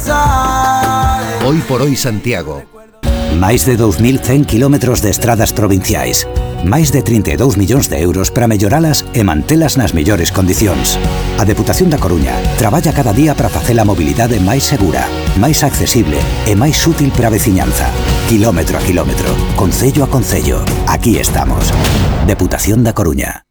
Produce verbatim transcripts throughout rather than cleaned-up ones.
Hoy por hoy Santiago. Máis de dous mil cen kilómetros de estradas provinciais. Máis de trinta e dous millóns de euros para melloralas e mantelas nas mellores condicións. A Deputación da Coruña traballa cada día para facer a mobilidade máis segura, máis accesible e máis útil para a veciñanza. Kilómetro a kilómetro, concello a concello. Aquí estamos. Deputación da Coruña.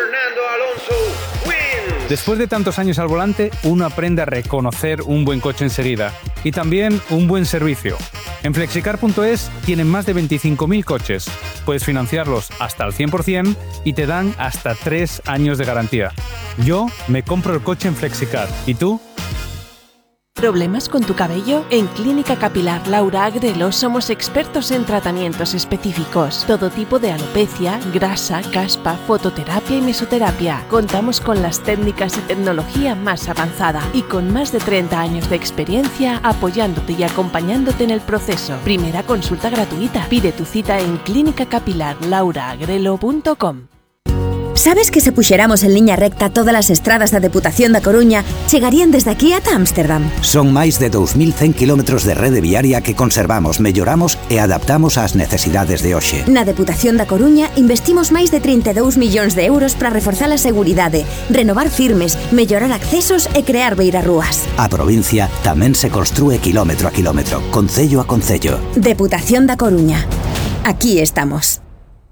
Después de tantos años al volante, uno aprende a reconocer un buen coche enseguida y también un buen servicio. En flexicar punto es tienen más de veinticinco mil coches. Puedes financiarlos hasta el cien por ciento y te dan hasta tres años de garantía. Yo me compro el coche en Flexicar. ¿Y tú? ¿Problemas con tu cabello? En Clínica Capilar Laura Agrelo somos expertos en tratamientos específicos. Todo tipo de alopecia, grasa, caspa, fototerapia y mesoterapia. Contamos con las técnicas y tecnología más avanzada y con más de treinta años de experiencia apoyándote y acompañándote en el proceso. Primera consulta gratuita. Pide tu cita en clínica capilar laura agrelo punto com. Sabes que se puxeramos en liña recta todas as estradas da Deputación da Coruña chegarían desde aquí ata Ámsterdam? Son máis de dous mil cen kilómetros de rede viaria que conservamos, melloramos e adaptamos ás necesidades de hoxe. Na Deputación da Coruña investimos máis de trinta e dous millóns de euros para reforzar a seguridade, renovar firmes, mellorar accesos e crear beirarrúas. A provincia tamén se construe kilómetro a kilómetro, concello a concello. Deputación da Coruña. Aquí estamos.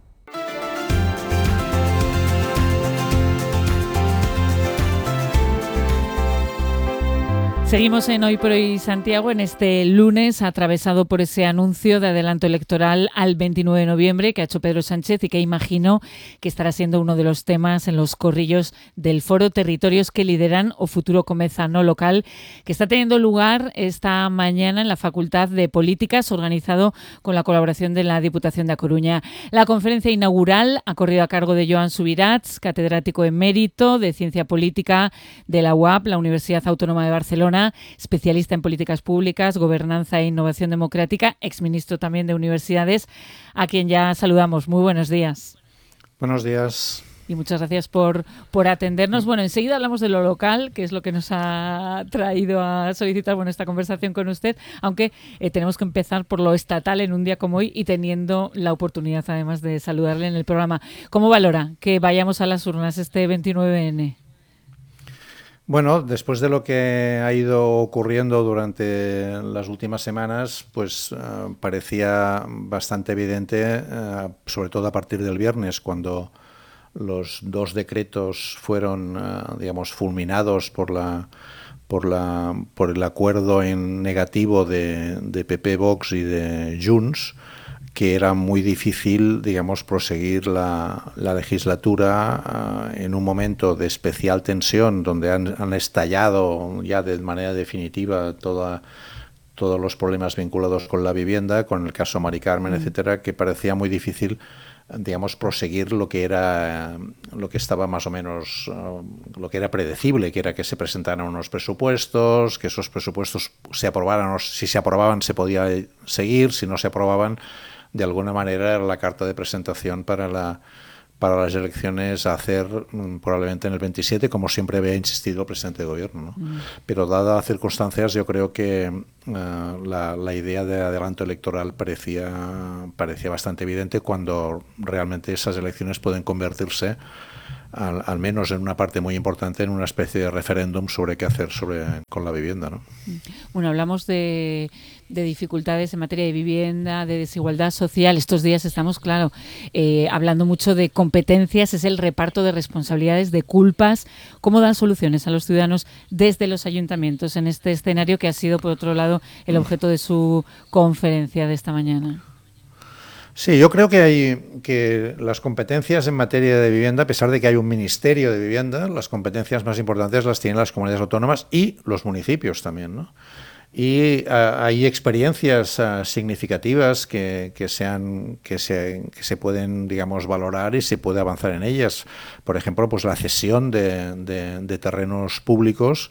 Seguimos en Hoy por Hoy Santiago en este lunes atravesado por ese anuncio de adelanto electoral al veintinueve de noviembre que ha hecho Pedro Sánchez y que imagino que estará siendo uno de los temas en los corrillos del foro Territorios que lideran o futuro Comeza no local que está teniendo lugar esta mañana en la Facultad de Políticas organizado con la colaboración de la Diputación da Coruña. La conferencia inaugural ha corrido a cargo de Joan Subirats, catedrático emérito de Ciencia Política de la U A P, la Universidad Autónoma de Barcelona, especialista en políticas públicas, gobernanza e innovación democrática, exministro también de universidades, a quien ya saludamos. Muy buenos días. Buenos días. Y muchas gracias por, por atendernos. Bueno, enseguida hablamos de lo local, que es lo que nos ha traído a solicitar bueno, esta conversación con usted, aunque eh, tenemos que empezar por lo estatal en un día como hoy y teniendo la oportunidad además de saludarle en el programa. ¿Cómo valora que vayamos a las urnas este veintinueve ene? Bueno, después de lo que ha ido ocurriendo durante las últimas semanas, pues uh, parecía bastante evidente, uh, sobre todo a partir del viernes, cuando los dos decretos fueron, uh, digamos, fulminados por la por la por el acuerdo en negativo de, de P P, Vox y de Junts, que era muy difícil, digamos, proseguir la, la legislatura uh, en un momento de especial tensión, donde han, han estallado ya de manera definitiva toda, todos los problemas vinculados con la vivienda, con el caso Mari Carmen, mm. etcétera, que parecía muy difícil, digamos, proseguir lo que era, lo que estaba más o menos, uh, lo que era predecible, que era que se presentaran unos presupuestos, que esos presupuestos se aprobaran, o si se aprobaban se podía seguir, si no se aprobaban, de alguna manera era la carta de presentación para la para las elecciones a hacer probablemente en el veintisiete, como siempre había insistido el presidente de gobierno, ¿no? Mm. Pero dadas las circunstancias, yo creo que uh, la, la idea de adelanto electoral parecía, parecía bastante evidente cuando realmente esas elecciones pueden convertirse, al, al menos en una parte muy importante, en una especie de referéndum sobre qué hacer sobre con la vivienda, ¿no? Bueno, hablamos de, de dificultades en materia de vivienda, de desigualdad social. Estos días estamos, claro, eh, hablando mucho de competencias, es el reparto de responsabilidades, de culpas. ¿Cómo dan soluciones a los ciudadanos desde los ayuntamientos en este escenario que ha sido, por otro lado, el objeto de su conferencia de esta mañana? Sí, yo creo que hay que las competencias en materia de vivienda, a pesar de que hay un ministerio de vivienda, las competencias más importantes las tienen las comunidades autónomas y los municipios también, ¿no? Y uh, hay experiencias uh, significativas que, que, sean, que, se, que se pueden, digamos, valorar y se puede avanzar en ellas. Por ejemplo, pues la cesión de, de, de terrenos públicos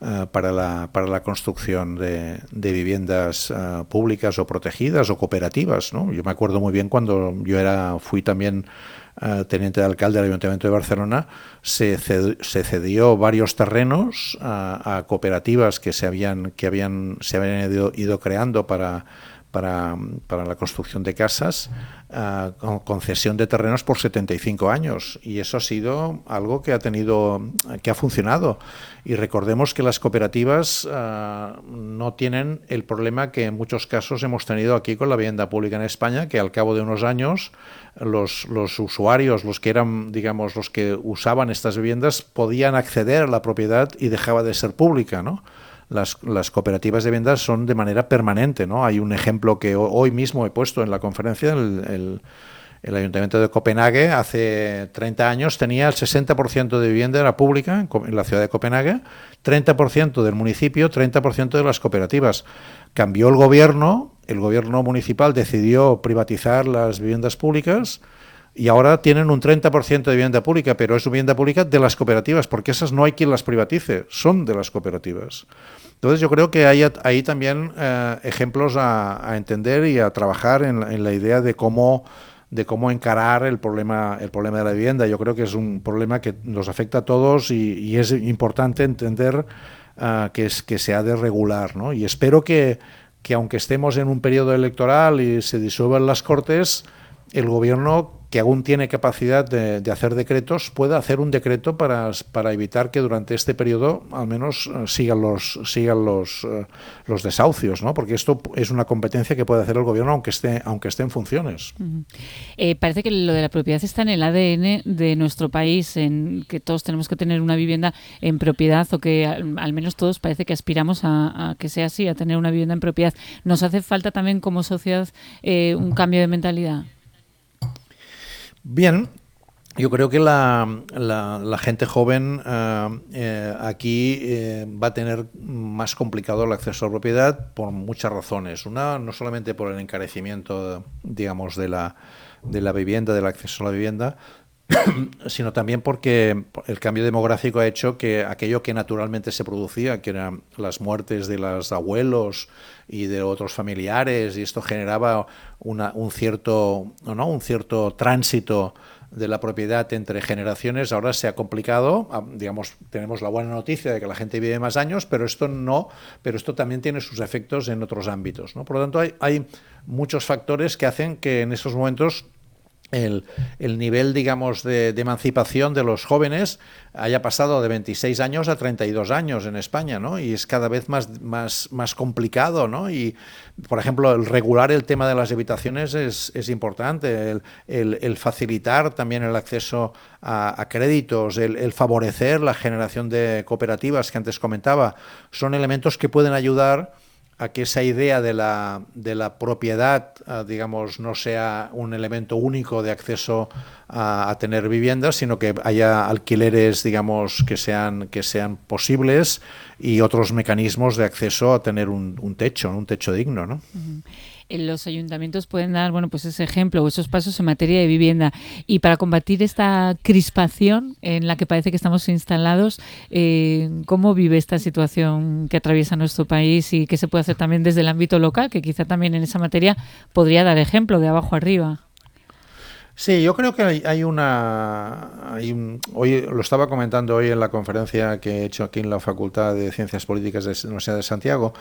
uh, para, la, para la construcción de, de viviendas uh, públicas o protegidas o cooperativas, ¿no? Yo me acuerdo muy bien cuando yo era fui también uh, teniente de alcalde del Ayuntamiento de Barcelona, se, ced, se cedió varios terrenos a, a cooperativas que se habían, que habían, se habían ido, ido creando para... Para, para la construcción de casas, uh, con concesión de terrenos por setenta y cinco años, y eso ha sido algo que ha tenido, que ha funcionado. Y recordemos que las cooperativas uh, no tienen el problema que en muchos casos hemos tenido aquí con la vivienda pública en España, que al cabo de unos años los, los usuarios, los que eran, digamos, los que usaban estas viviendas, podían acceder a la propiedad y dejaba de ser pública, ¿no? Las, las cooperativas de viviendas son de manera permanente, ¿no? Hay un ejemplo que hoy mismo he puesto en la conferencia, el, el, el Ayuntamiento de Copenhague hace treinta años tenía el sesenta por ciento de vivienda era pública en la ciudad de Copenhague, treinta por ciento del municipio, treinta por ciento de las cooperativas. Cambió el gobierno, el gobierno municipal decidió privatizar las viviendas públicas y ahora tienen un treinta por ciento de vivienda pública, pero es vivienda pública de las cooperativas, porque esas no hay quien las privatice, son de las cooperativas. Entonces yo creo que hay ahí también eh, ejemplos a, a entender y a trabajar en, en la idea de cómo, de cómo encarar el problema, el problema de la vivienda. Yo creo que es un problema que nos afecta a todos y, y es importante entender uh, que, es, que se ha de regular, ¿no? Y espero que, que aunque estemos en un periodo electoral y se disuelvan las Cortes, el gobierno, que aún tiene capacidad de, de hacer decretos, pueda hacer un decreto para, para evitar que durante este periodo al menos uh, sigan los sigan los, uh, los desahucios, ¿no? Porque esto es una competencia que puede hacer el gobierno aunque esté aunque esté en funciones. Uh-huh. Eh, parece que lo de la propiedad está en el A D N de nuestro país, en que todos tenemos que tener una vivienda en propiedad, o que al, al menos todos parece que aspiramos a, a que sea así, a tener una vivienda en propiedad. ¿Nos hace falta también como sociedad eh, un cambio de mentalidad? Bien, yo creo que la, la, la gente joven uh, eh, aquí eh, va a tener más complicado el acceso a la propiedad por muchas razones. Una, no solamente por el encarecimiento, digamos, de la, de la vivienda, del acceso a la vivienda, sino también porque el cambio demográfico ha hecho que aquello que naturalmente se producía, que eran las muertes de los abuelos y de otros familiares, y esto generaba una, un cierto, ¿no? un cierto tránsito de la propiedad entre generaciones, ahora se ha complicado. Digamos, tenemos la buena noticia de que la gente vive más años, pero esto no, pero esto también tiene sus efectos en otros ámbitos, ¿no? Por lo tanto, hay, hay muchos factores que hacen que en estos momentos El, el nivel, digamos, de, de emancipación de los jóvenes haya pasado de veintiséis años a treinta y dos años en España, ¿no? Y es cada vez más, más, más complicado, ¿no? Y, por ejemplo, el regular el tema de las habitaciones es, es importante, el, el, el facilitar también el acceso a, a créditos, el, el favorecer la generación de cooperativas que antes comentaba, son elementos que pueden ayudar a que esa idea de la, de la propiedad, uh, digamos, no sea un elemento único de acceso a, a tener viviendas, sino que haya alquileres, digamos, que sean, que sean posibles y otros mecanismos de acceso a tener un, un techo, un techo digno, ¿no? Uh-huh. Los ayuntamientos pueden dar, bueno, pues ese ejemplo o esos pasos en materia de vivienda. Y para combatir esta crispación en la que parece que estamos instalados, eh, ¿cómo vive esta situación que atraviesa nuestro país y qué se puede hacer también desde el ámbito local, que quizá también en esa materia podría dar ejemplo de abajo arriba? Sí, yo creo que hay, hay una... Hay un, hoy lo estaba comentando hoy en la conferencia que he hecho aquí en la Facultad de Ciencias Políticas de la Universidad de Santiago.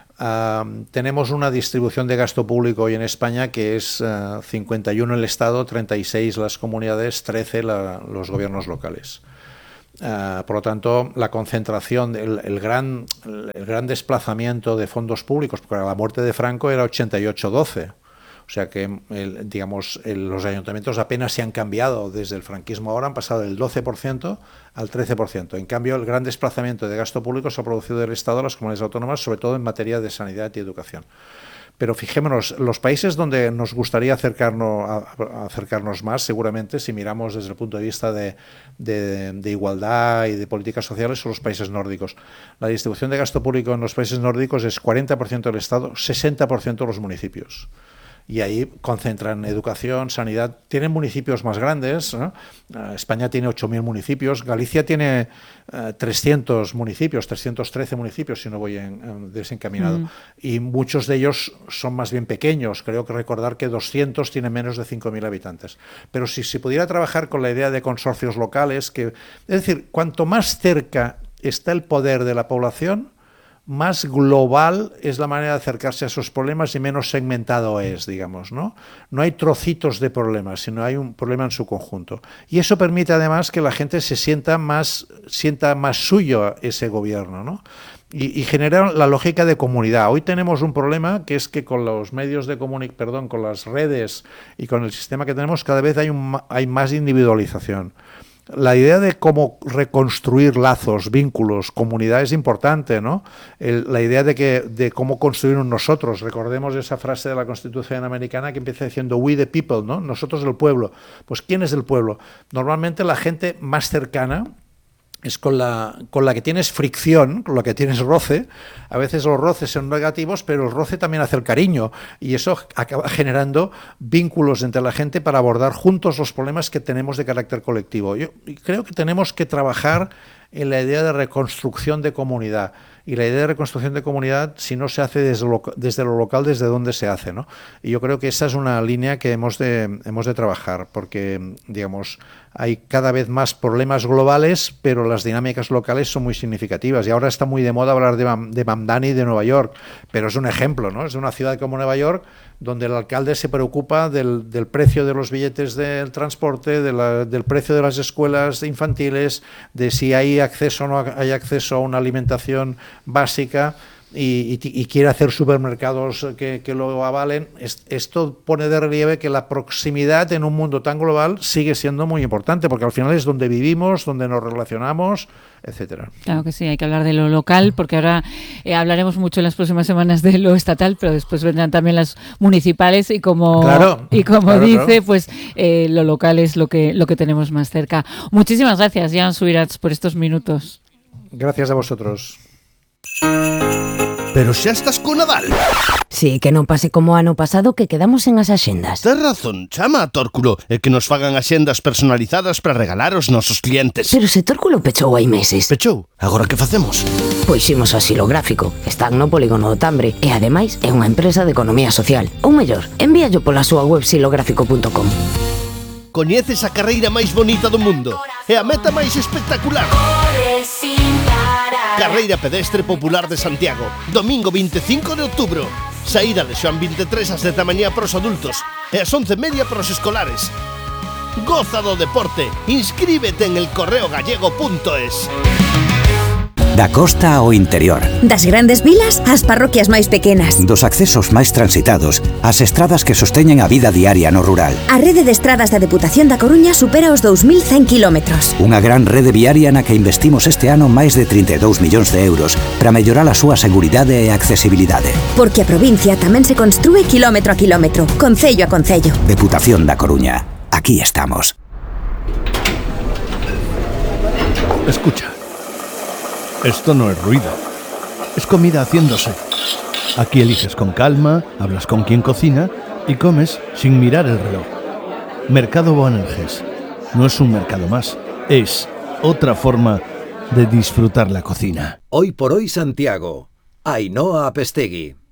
Uh, tenemos una distribución de gasto público hoy en España que es uh, cincuenta y uno el Estado, treinta y seis las comunidades, trece la, los gobiernos locales. Uh, por lo tanto, la concentración, el, el, gran, el gran desplazamiento de fondos públicos, porque la muerte de Franco era ochenta y ocho doce. O sea que, el, digamos, el, los ayuntamientos apenas se han cambiado desde el franquismo ahora, han pasado del doce por ciento al trece por ciento. En cambio, el gran desplazamiento de gasto público se ha producido del Estado a las comunidades autónomas, sobre todo en materia de sanidad y educación. Pero fijémonos, los países donde nos gustaría acercarnos, a, a acercarnos más, seguramente, si miramos desde el punto de vista de, de, de igualdad y de políticas sociales, son los países nórdicos. La distribución de gasto público en los países nórdicos es cuarenta por ciento del Estado, sesenta por ciento de los municipios. y ahí concentran educación, sanidad. Tienen municipios más grandes, ¿no? España tiene ocho mil municipios, Galicia tiene uh, trescientos municipios, trescientos trece municipios, si no voy en, en desencaminado, mm. y muchos de ellos son más bien pequeños. Creo que recordar que doscientos tienen menos de cinco mil habitantes. Pero si se pudiera trabajar con la idea de consorcios locales, que, es decir, cuanto más cerca está el poder de la población, más global es la manera de acercarse a esos problemas y menos segmentado es, digamos, ¿no? No hay trocitos de problemas, sino hay un problema en su conjunto. Y eso permite además que la gente se sienta más, sienta más suyo ese gobierno, ¿no? Y, y genera la lógica de comunidad. Hoy tenemos un problema que es que con los medios de comunicación, perdón, con las redes y con el sistema que tenemos, cada vez hay, un, hay más individualización. La idea de cómo reconstruir lazos, vínculos, comunidad es importante, ¿no? El, la idea de que de cómo construir un nosotros. Recordemos esa frase de la Constitución americana que empieza diciendo "we the people", ¿no? Nosotros el pueblo. Pues ¿quién es el pueblo? Normalmente la gente más cercana es con la, con la que tienes fricción, con la que tienes roce. A veces los roces son negativos, pero el roce también hace el cariño, y eso acaba generando vínculos entre la gente para abordar juntos los problemas que tenemos de carácter colectivo. Yo creo que tenemos que trabajar en la idea de reconstrucción de comunidad. Y la idea de reconstrucción de comunidad, si no se hace desde lo, desde lo local, desde dónde se hace, ¿no? Y yo creo que esa es una línea que hemos de, hemos de trabajar, porque, digamos, hay cada vez más problemas globales, pero las dinámicas locales son muy significativas. Y ahora está muy de moda hablar de, de Mamdani y de Nueva York, pero es un ejemplo, ¿no? Es una ciudad como Nueva York, donde el alcalde se preocupa del, del precio de los billetes del transporte, de la, del precio de las escuelas infantiles, de si hay acceso o no hay acceso a una alimentación básica, y, y, y quiere hacer supermercados que, que lo avalen. Es, esto pone de relieve que la proximidad en un mundo tan global sigue siendo muy importante, porque al final es donde vivimos, donde nos relacionamos, etcétera. Claro que sí, hay que hablar de lo local, porque ahora eh, hablaremos mucho en las próximas semanas de lo estatal, pero después vendrán también las municipales, y como claro, y como claro, dice, claro. pues eh, lo local es lo que lo que tenemos más cerca. Muchísimas gracias, Jan Subirats, por estos minutos. Gracias a vosotros. Pero xa estás co Nadal. Sí, que non pase como o ano pasado, que quedamos en as axendas. Tens razón, chama a Tórculo e que nos fagan axendas personalizadas para regalar aos nosos clientes. Pero se Tórculo pechou hai meses. Pechou? Agora que facemos? Pois ximos ao Xilográfico. Están no Polígono do Tambre e ademais é unha empresa de economía social. Ou mellor, envíallo pola súa web xilográfico punto com. Coñeces a carreira máis bonita do mundo e a meta máis espectacular. Carreira pedestre popular de Santiago, domingo veinticinco de outubro. Saída de Xoán veintitrés ás dez da mañá para os adultos e ás once e media para os escolares. Goza do deporte, inscríbete en el correo gallego punto es. Da costa ao interior. Das grandes vilas ás parroquias máis pequenas. Dos accesos máis transitados ás estradas que sosteñen a vida diaria no rural. A rede de estradas da Deputación da Coruña supera os dous mil cen kilómetros. Unha gran rede viaria na que investimos este ano máis de trinta e dous millóns de euros para mellorar a súa seguridade e accesibilidade. Porque a provincia tamén se construe kilómetro a kilómetro, concello a concello. Deputación da Coruña. Aquí estamos. Escucha. Esto no es ruido, es comida haciéndose. Aquí eliges con calma, hablas con quien cocina y comes sin mirar el reloj. Mercado Boanerges no es un mercado más, es otra forma de disfrutar la cocina. Hoy por hoy Santiago. Ainhoa Apestegui.